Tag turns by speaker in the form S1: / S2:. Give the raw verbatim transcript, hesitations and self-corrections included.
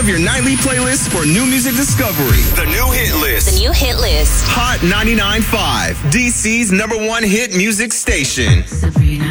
S1: your nightly playlist for new music discovery. The new hit list.
S2: The new hit list.
S1: Hot ninety-nine point five, D C's number one hit music station.